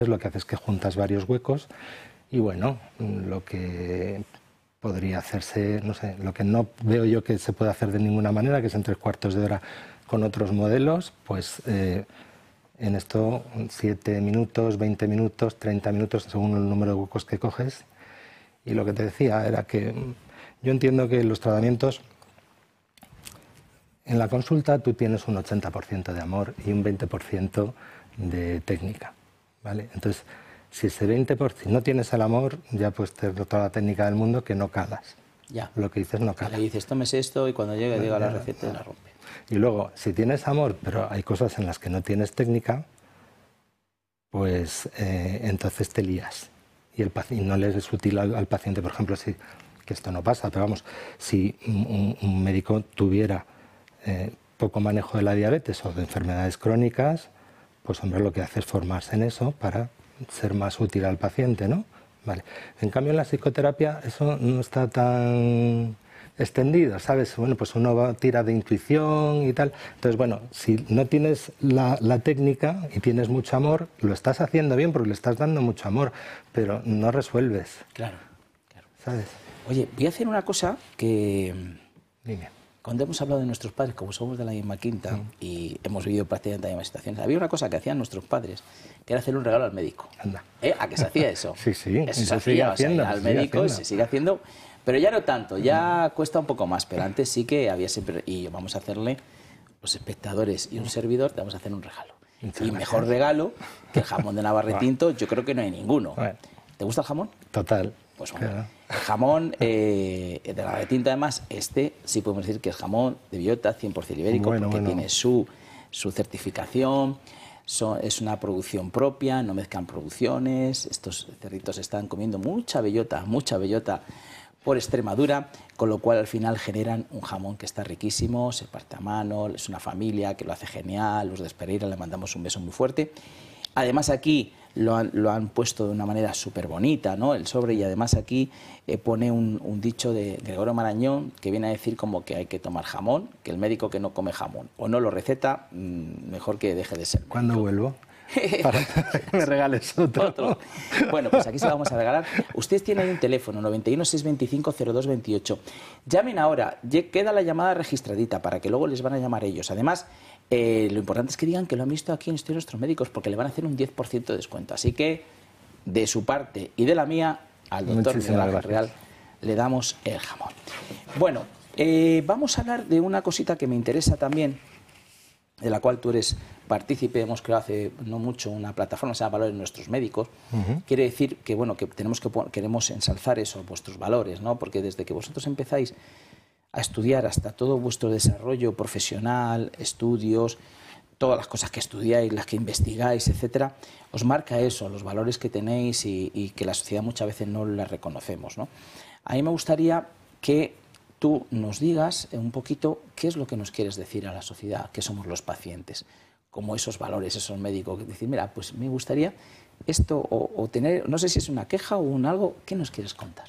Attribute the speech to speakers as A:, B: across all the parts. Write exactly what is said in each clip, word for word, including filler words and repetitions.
A: lo que hace es que juntas varios huecos y bueno, lo que podría hacerse, no sé, lo que no veo yo que se puede hacer de ninguna manera, que es en tres cuartos de hora con otros modelos, pues eh, en esto siete minutos, veinte minutos, treinta minutos, según el número de huecos que coges. Y lo que te decía era que yo entiendo que los tratamientos, en la consulta tú tienes un ochenta por ciento de amor y un veinte por ciento de técnica, ¿vale? Entonces, si ese veinte por ciento, si no tienes el amor, ya puedes tener toda la técnica del mundo que no calas.
B: Ya.
A: Lo que dices no cala.
B: Le dices, tómese esto y cuando llegue, llega la receta y la rompe.
A: Y luego, si tienes amor, pero hay cosas en las que no tienes técnica, pues eh, entonces te lías. Y, el, y no le es útil al, al paciente, por ejemplo, si, que esto no pasa, pero vamos, si un, un médico tuviera eh, poco manejo de la diabetes o de enfermedades crónicas, pues hombre, lo que hace es formarse en eso para ser más útil al paciente, ¿no? Vale. En cambio, en la psicoterapia eso no está tan extendido, ¿sabes? Bueno, pues uno va, tira de intuición y tal. Entonces, bueno, si no tienes la, la técnica y tienes mucho amor, lo estás haciendo bien porque le estás dando mucho amor, pero no resuelves.
B: Claro, claro.
A: ¿Sabes?
B: Oye, voy a hacer una cosa que...
A: Dime.
B: Cuando hemos hablado de nuestros padres, como somos de la misma quinta mm. y hemos vivido prácticamente las mismas situaciones, había una cosa que hacían nuestros padres, que era hacer un regalo al médico.
A: Anda.
B: ¿Eh? ¿A qué se hacía eso?
A: Sí, sí.
B: Eso se hacía, haciendo, o sea, al médico se sigue haciendo, pero ya no tanto, ya mm. cuesta un poco más, pero antes sí que había siempre, y vamos a hacerle, los espectadores y un servidor, te vamos a hacer un regalo. Muchas y gracias. Mejor regalo que el jamón de Navarretinto, yo creo que no hay ninguno. Bueno. ¿Te gusta el jamón?
A: Total.
B: Pues bueno, claro. El jamón eh, de Navarretinto, además, este sí podemos decir que es jamón de bellota, cien por ciento ibérico, bueno, porque bueno. tiene su, su certificación, son, es una producción propia, no mezclan producciones, estos cerditos están comiendo mucha bellota, mucha bellota por Extremadura, con lo cual al final generan un jamón que está riquísimo, se parte a mano, es una familia que lo hace genial, los de Espereira le mandamos un beso muy fuerte. Además aquí lo han, lo han puesto de una manera súper bonita, ¿no? El sobre, y además aquí eh, pone un, un dicho de Gregorio Marañón que viene a decir como que hay que tomar jamón, que el médico que no come jamón o no lo receta, mmm, mejor que deje de ser médico.
A: ¿Cuándo vuelvo? Para que me regales otro.
B: otro. Bueno, pues aquí se lo vamos a regalar. Ustedes tienen ahí un teléfono, noventa y uno, seiscientos veinticinco, cero dos veintiocho. Llamen ahora, queda la llamada registradita para que luego les van a llamar ellos. Además, eh, lo importante es que digan que lo han visto aquí en Estudios Nuestros Médicos, porque le van a hacer un diez por ciento de descuento. Así que, de su parte y de la mía, al doctor Miguel Ángel Real le damos el jamón. Bueno, eh, vamos a hablar de una cosita que me interesa también, de la cual tú eres partícipe. Hemos creado hace no mucho una plataforma que se llama Valores Nuestros Médicos. Uh-huh. Quiere decir que, bueno, que, tenemos que queremos ensalzar eso, vuestros valores, ¿no? Porque desde que vosotros empezáis a estudiar hasta todo vuestro desarrollo profesional, estudios, todas las cosas que estudiáis, las que investigáis, etcétera, os marca eso, los valores que tenéis y, y que la sociedad muchas veces no las reconocemos, ¿no? A mí me gustaría que tú nos digas un poquito qué es lo que nos quieres decir a la sociedad, que somos los pacientes, como esos valores, esos médicos, que decir, mira, pues me gustaría esto, o, o tener, no sé si es una queja o un algo, ¿qué nos quieres contar?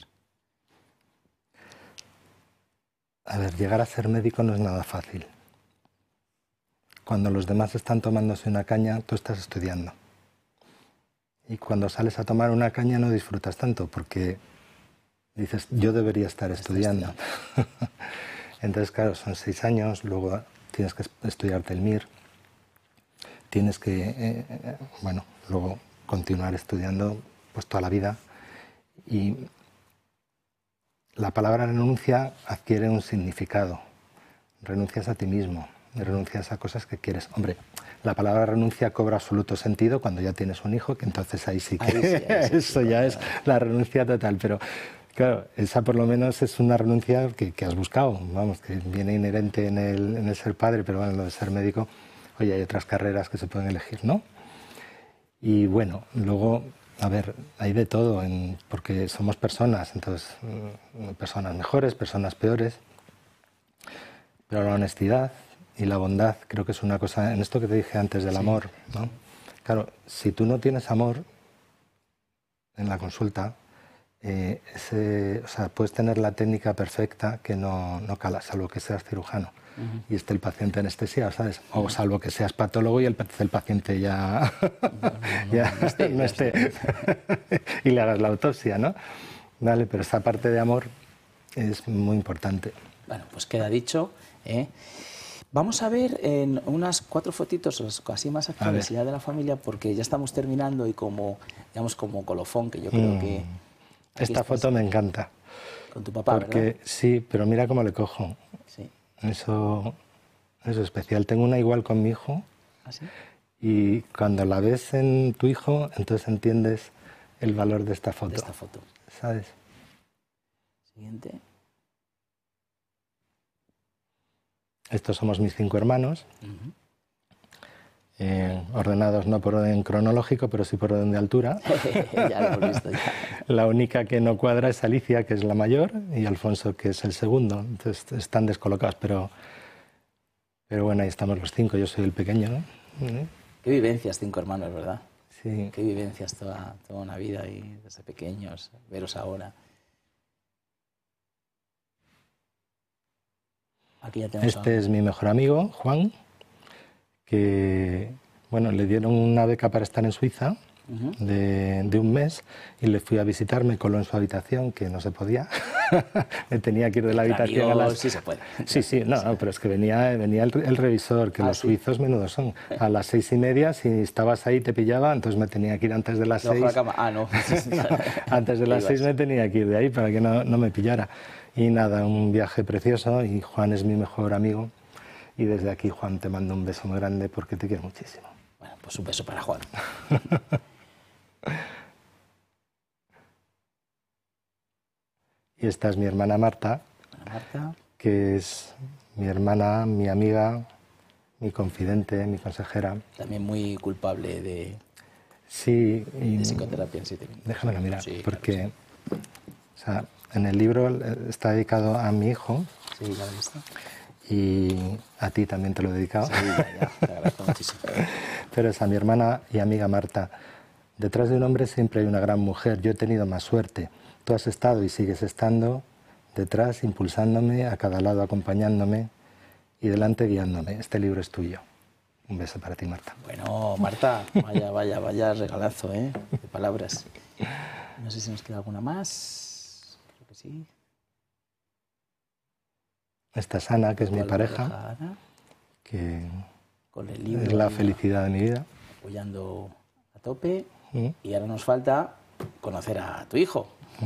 A: A ver, llegar a ser médico no es nada fácil. Cuando los demás están tomándose una caña, tú estás estudiando. Y cuando sales a tomar una caña no disfrutas tanto, porque dices, yo debería estar estudiando. Entonces, claro, son seis años, luego tienes que estudiarte el M I R, tienes que, eh, eh, bueno, luego continuar estudiando pues toda la vida. Y la palabra renuncia adquiere un significado. Renuncias a ti mismo, renuncias a cosas que quieres. Hombre, la palabra renuncia cobra absoluto sentido cuando ya tienes un hijo, que entonces ahí sí que
B: ahí sí, ahí sí,
A: eso
B: sí,
A: ya es la renuncia total, pero claro, esa por lo menos es una renuncia que, que has buscado, vamos, que viene inherente en el, en el ser padre, pero bueno, lo de ser médico, oye, hay otras carreras que se pueden elegir, ¿no? Y bueno, luego, a ver, hay de todo, en, porque somos personas, entonces, personas mejores, personas peores, pero la honestidad y la bondad creo que es una cosa, en esto que te dije antes del sí. amor, ¿no? Claro, si tú no tienes amor en la consulta, Eh, ese, o sea, puedes tener la técnica perfecta que no, no cala, salvo que seas cirujano. uh-huh. y esté el paciente anestesiado, ¿sabes? O salvo que seas patólogo y el, el paciente ya no, no, no, ya no esté, no esté. y le hagas la autopsia, ¿no? Vale, pero esa parte de amor es muy importante.
B: Bueno, pues queda dicho, ¿eh? Vamos a ver en unas cuatro fotitos así más actuales ya de la familia, porque ya estamos terminando y como, digamos, como colofón, que yo creo que...
A: Esta foto me encanta.
B: Con tu papá,
A: porque,
B: ¿verdad?
A: Sí, pero mira cómo le cojo.
B: Sí.
A: Eso, eso es especial. Tengo una igual con mi hijo.
B: ¿Ah, sí?
A: Y cuando la ves en tu hijo, entonces entiendes el valor de esta foto.
B: De esta foto.
A: ¿Sabes?
B: Siguiente.
A: Estos somos mis cinco hermanos,
B: Uh-huh.
A: eh, ordenados no por orden cronológico, pero sí por orden de altura.
B: Ya lo hemos visto ya.
A: La única que no cuadra es Alicia, que es la mayor, y Alfonso, que es el segundo. Entonces están descolocados, pero, pero bueno, ahí estamos los cinco, yo soy el pequeño, ¿no? ¿Eh?
B: Qué vivencias, cinco hermanos, ¿verdad?
A: Sí.
B: Qué vivencias toda, toda una vida y desde pequeños, veros ahora. Aquí ya tenemos
A: Este a... es mi mejor amigo, Juan, que bueno, le dieron una beca para estar en Suiza uh-huh. de, de un mes y le fui a visitar, me coló en su habitación, que no se podía. Me tenía que ir de la habitación
B: amigo,
A: a las...
B: Sí se puede.
A: Sí, sí, no, no, pero es que venía, venía el, el revisor, que ah, los ¿sí? suizos menudos son. A las seis y media, si estabas ahí te pillaba, entonces me tenía que ir antes de las seis.
B: La cama. Ah, no.
A: Antes de las seis me tenía que ir de ahí para que no, no me pillara. Y nada, un viaje precioso y Juan es mi mejor amigo. Y desde aquí, Juan, te mando un beso muy grande porque te quiero muchísimo.
B: Bueno, pues un beso para Juan.
A: Y esta es mi hermana Marta,
B: Marta,
A: que es mi hermana, mi amiga, mi confidente, mi consejera.
B: También muy culpable de,
A: sí, y
B: de psicoterapia en siete minutos.
A: Déjamelo mirar,
B: sí,
A: porque
B: claro, sí.
A: o sea, en el libro está dedicado a mi hijo.
B: Sí, ya lo he visto.
A: Y a ti también te lo he dedicado.
B: Sí, ya, ya, te agradezco muchísimo.
A: Pero es a mi hermana y amiga Marta. Detrás de un hombre siempre hay una gran mujer. Yo he tenido más suerte. Tú has estado y sigues estando detrás, impulsándome, a cada lado acompañándome y delante guiándome. Este libro es tuyo. Un beso para ti, Marta.
B: Bueno, Marta, vaya, vaya, vaya regalazo, ¿eh? De palabras. No sé si nos queda alguna más. Creo que sí.
A: Esta es Ana, que es mi pareja,
B: pareja Ana,
A: que
B: con el libro
A: es la felicidad de mi vida.
B: Apoyando a tope.
A: ¿Mm?
B: Y ahora nos falta conocer a tu hijo.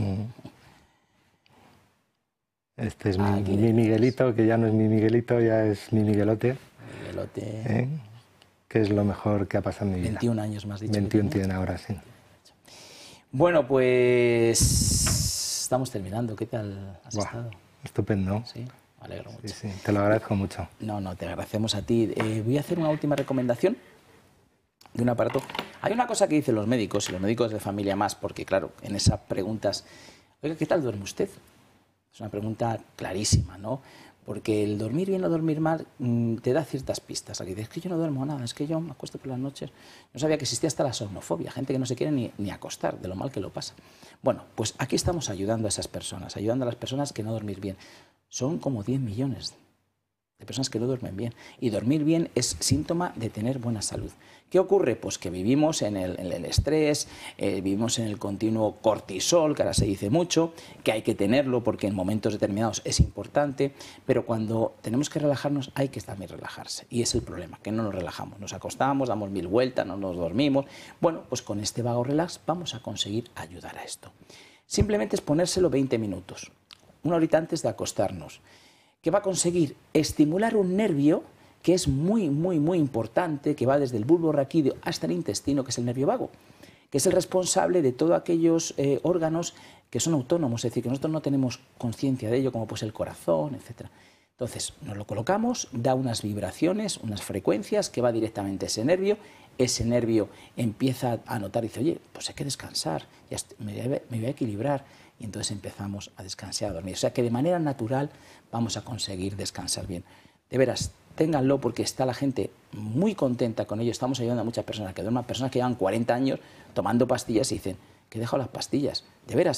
A: Este es mi, mi Miguelito, que ya no es mi Miguelito, ya es mi Miguelote.
B: Miguelote.
A: ¿Eh? Que es lo mejor que ha pasado en mi vida.
B: veintiún años más dicho.
A: veintiuno tiene ahora, sí.
B: Bueno, pues estamos terminando. ¿Qué tal has
A: Buah,
B: estado?
A: Estupendo.
B: Sí, me alegro mucho.
A: Sí, sí, te lo agradezco mucho.
B: No, no, te agradecemos a ti. Eh, voy a hacer una última recomendación de un aparato. Hay una cosa que dicen los médicos, y los médicos de familia más, porque claro, en esas preguntas, oiga, ¿qué tal duerme usted? Es una pregunta clarísima, ¿no? Porque el dormir bien o dormir mal mmm, te da ciertas pistas. Aquí dices, es que yo no duermo nada, es que yo me acuesto por las noches. No sabía que existía hasta la somnofobia, gente que no se quiere ni, ni acostar, de lo mal que lo pasa. Bueno, pues aquí estamos ayudando a esas personas, ayudando a las personas que no dormir bien. Son como diez millones de personas que no duermen bien. Y dormir bien es síntoma de tener buena salud. ¿Qué ocurre? Pues que vivimos en el, en el estrés, eh, vivimos en el continuo cortisol, que ahora se dice mucho, que hay que tenerlo porque en momentos determinados es importante, pero cuando tenemos que relajarnos hay que también relajarse. Y es el problema, que no nos relajamos. Nos acostamos, damos mil vueltas, no nos dormimos. Bueno, pues con este vago relax vamos a conseguir ayudar a esto. Simplemente es ponérselo veinte minutos, una horita antes de acostarnos, que va a conseguir estimular un nervio que es muy, muy, muy importante, que va desde el bulbo raquídeo hasta el intestino, que es el nervio vago, que es el responsable de todos aquellos eh, órganos que son autónomos, es decir, que nosotros no tenemos conciencia de ello, como pues el corazón, etcétera. Entonces, nos lo colocamos, da unas vibraciones, unas frecuencias, que va directamente a ese nervio, ese nervio empieza a notar y dice, oye, pues hay que descansar, ya me voy a, me voy a equilibrar, y entonces empezamos a descansar, a dormir. O sea que de manera natural vamos a conseguir descansar bien. De veras, ténganlo porque está la gente muy contenta con ello. Estamos ayudando a muchas personas que duerman, personas que llevan cuarenta años tomando pastillas y dicen que he dejado las pastillas. De veras, ¿eh?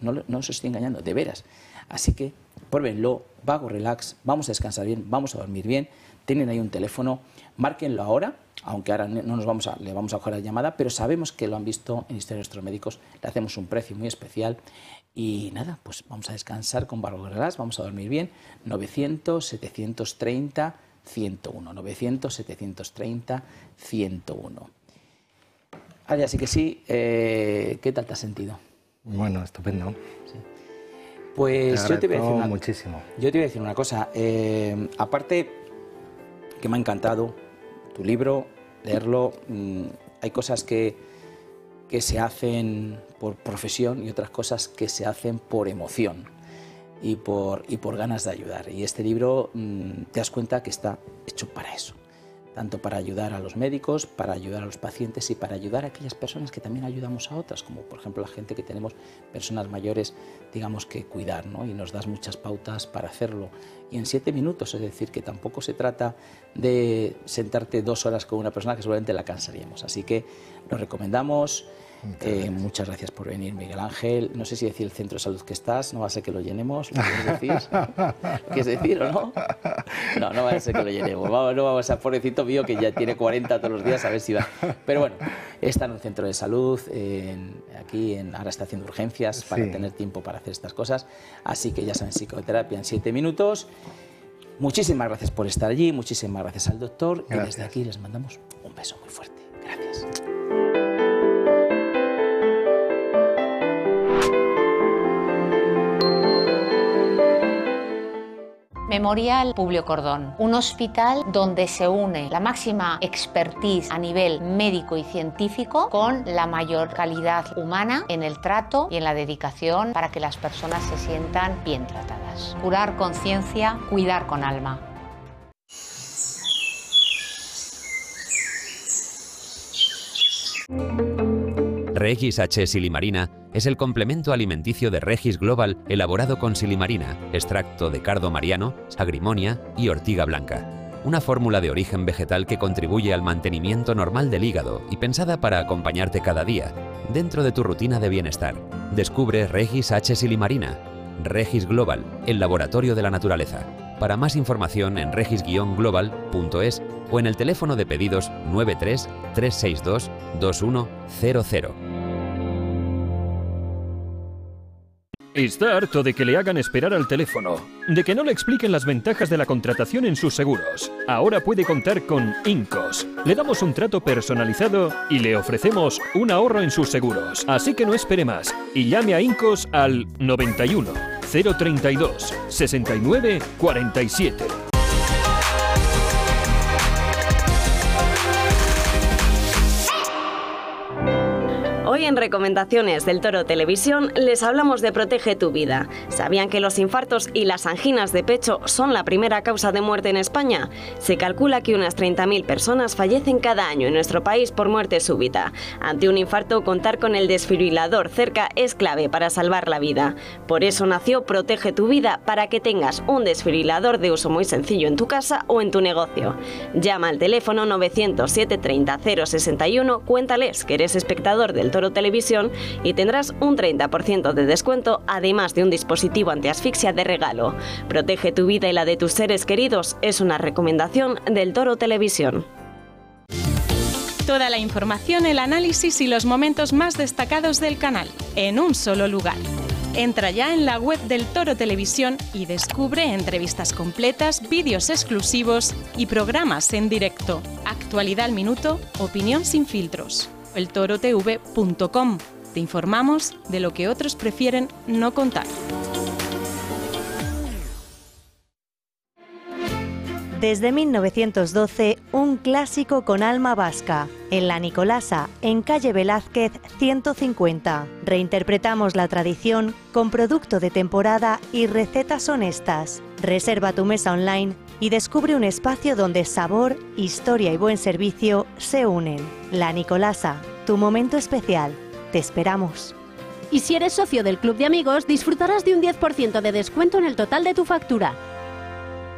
B: no, no os estoy engañando, de veras. Así que pruébenlo, Vago Relax, vamos a descansar bien, vamos a dormir bien. Tienen ahí un teléfono, márquenlo ahora, aunque ahora no nos vamos a, le vamos a coger la llamada, pero sabemos que lo han visto en Historia de nuestros médicos, le hacemos un precio muy especial. Y nada, pues vamos a descansar con Vago Relax, vamos a dormir bien. novecientos, setecientos treinta, ciento uno, novecientos, setecientos treinta, ciento uno. Aya, sí que sí, eh, ¿qué tal te has sentido?
A: Bueno, estupendo.
B: Sí. Pues
A: te
B: yo te voy a decir una,
A: muchísimo.
B: Yo te voy a decir una cosa, eh, aparte que me ha encantado tu libro, leerlo, mmm, hay cosas que, que se hacen por profesión y otras cosas que se hacen por emoción y por, y por ganas de ayudar. Y este libro mmm, te das cuenta que está hecho para eso, tanto para ayudar a los médicos, para ayudar a los pacientes y para ayudar a aquellas personas que también ayudamos a otras, como por ejemplo la gente que tenemos personas mayores, digamos, que cuidar, ¿no? Y nos das muchas pautas para hacerlo. Y en siete minutos, es decir, que tampoco se trata de sentarte dos horas con una persona que seguramente la cansaríamos. Así que lo recomendamos. Eh, muchas gracias por venir, Miguel Ángel. No sé si decir el centro de salud que estás, no va a ser que lo llenemos, ¿lo quieres decir? ¿Lo quieres decir o no? No, no va a ser que lo llenemos. Vamos, no vamos a, pobrecito mío que ya tiene cuarenta todos los días, a ver si va. Pero bueno, está en un centro de salud, en, aquí en, ahora está haciendo urgencias para sí. tener tiempo para hacer estas cosas. Así que ya saben, psicoterapia en siete minutos. Muchísimas gracias por estar allí, muchísimas gracias al doctor. Gracias. Y desde aquí les mandamos un beso muy fuerte. Gracias.
C: Memorial Publio Cordón, un hospital donde se une la máxima expertise a nivel médico y científico con la mayor calidad humana en el trato y en la dedicación para que las personas se sientan bien tratadas. Curar con ciencia, cuidar con alma.
D: Regis H. Silimarina es el complemento alimenticio de Regis Global elaborado con silimarina, extracto de cardo mariano, agrimonia y ortiga blanca. Una fórmula de origen vegetal que contribuye al mantenimiento normal del hígado y pensada para acompañarte cada día, dentro de tu rutina de bienestar. Descubre Regis H. Silimarina. Regis Global, el laboratorio de la naturaleza. Para más información en regis guion global punto es o en el teléfono de pedidos nueve tres, tres seis dos, dos uno cero cero.
E: Está harto de que le hagan esperar al teléfono, de que no le expliquen las ventajas de la contratación en sus seguros. Ahora puede contar con Incos. Le damos un trato personalizado y le ofrecemos un ahorro en sus seguros. Así que no espere más y llame a Incos al noventa y uno, cero treinta y dos, sesenta y nueve, cuarenta y siete.
F: Hoy en Recomendaciones del Toro Televisión les hablamos de Protege tu Vida. ¿Sabían que los infartos y las anginas de pecho son la primera causa de muerte en España? Se calcula que unas treinta mil personas fallecen cada año en nuestro país por muerte súbita. Ante un infarto, contar con el desfibrilador cerca es clave para salvar la vida. Por eso nació Protege tu Vida, para que tengas un desfibrilador de uso muy sencillo en tu casa o en tu negocio. Llama al teléfono novecientos, siete treinta, cero sesenta y uno, cuéntales que eres espectador del Toro Televisión y tendrás un treinta por ciento de descuento, además de un dispositivo antiasfixia de regalo. Protege tu vida y la de tus seres queridos es una recomendación del Toro Televisión.
G: Toda la información, el análisis y los momentos más destacados del canal en un solo lugar. Entra ya en la web del Toro Televisión y descubre entrevistas completas, vídeos exclusivos y programas en directo. Actualidad al minuto, opinión sin filtros. el toro t v punto com. Te informamos de lo que otros prefieren no contar.
H: Desde mil novecientos doce, un clásico con alma vasca. En La Nicolasa, en calle Velázquez ciento cincuenta. Reinterpretamos la tradición con producto de temporada y recetas honestas. Reserva tu mesa online y descubre un espacio donde sabor, historia y buen servicio se unen. La Nicolasa, tu momento especial. Te esperamos.
I: Y si eres socio del Club de Amigos, disfrutarás de un diez por ciento de descuento en el total de tu factura.